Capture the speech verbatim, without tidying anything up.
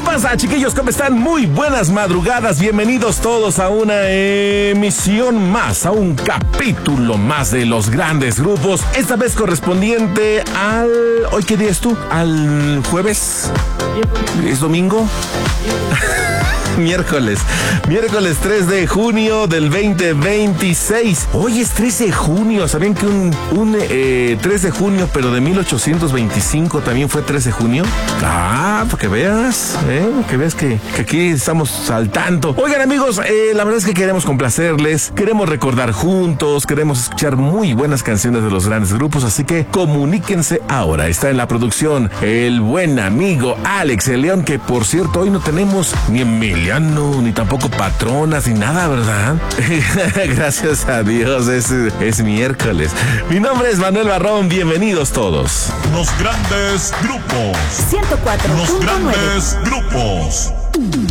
pasa, chiquillos? ¿Cómo están? Muy buenas madrugadas. Bienvenidos todos a una emisión más, a un capítulo más de los grandes grupos. Esta vez correspondiente al... ¿Hoy qué día es tú? ¿Al jueves? ¿Es domingo? Miércoles, miércoles tres de junio del veinte veintiséis. Hoy es trece de junio. ¿Sabían que un, un eh, tres de junio, pero de mil ochocientos veinticinco también fue tres de junio? Ah, para que veas, ¿eh? Que veas que, que aquí estamos al tanto. Oigan, amigos, eh, la verdad es que queremos complacerles, queremos recordar juntos, queremos escuchar muy buenas canciones de los grandes grupos, así que comuníquense ahora. Está en la producción el buen amigo Alex el León, que por cierto hoy no tenemos ni Emiliano, ni tampoco patronas, ni nada, ¿verdad? Gracias a Dios, es, es miércoles. Mi nombre es Manuel Barrón, bienvenidos todos. Los grandes grupos. ciento cuatro punto nueve. Los grandes grupos.